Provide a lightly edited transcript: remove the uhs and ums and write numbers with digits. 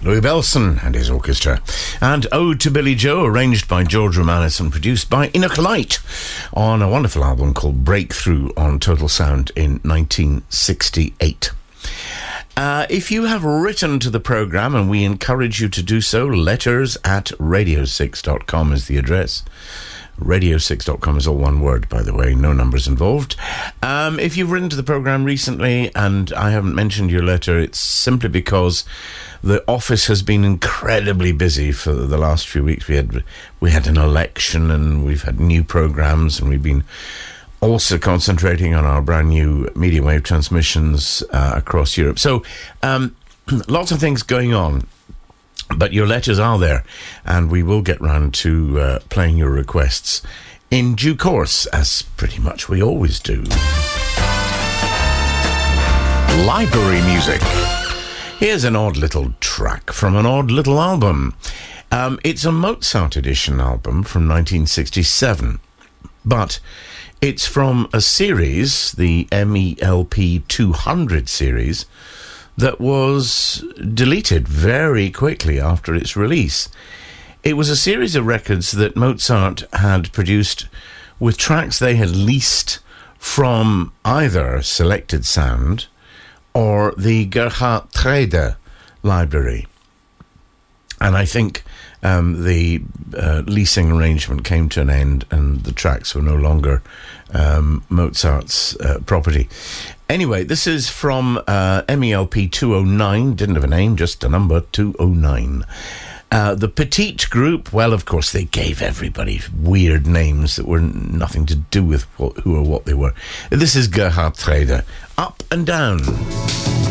Louis Bellson and his orchestra. And Ode to Billy Joe, arranged by George Romanis and produced by Enoch Light on a wonderful album called Breakthrough on Total Sound in 1968. If you have written to the programme, and we encourage you to do so, letters@radio6.com is the address. Radio6.com is all one word, by the way, no numbers involved. If you've written to the programme recently and I haven't mentioned your letter, it's simply because the office has been incredibly busy for the last few weeks. We had an election and we've had new programmes, and we've been also concentrating on our brand new medium wave transmissions across Europe. So lots of things going on. But your letters are there, and we will get round to playing your requests in due course, as pretty much we always do. Library music. Here's an odd little track from an odd little album. It's a Mozart edition album from 1967, but it's from a series, the MELP 200 series, that was deleted very quickly after its release. It was a series of records that Mozart had produced with tracks they had leased from either Selected Sound or the Gerhard Treder library. And I think the leasing arrangement came to an end and the tracks were no longer Mozart's property. Anyway, this is from MELP 209, didn't have a name, just a number, 209. The Petite Group, well, of course, they gave everybody weird names that were nothing to do with who or what they were. This is Gerhard Treder, Up and Down.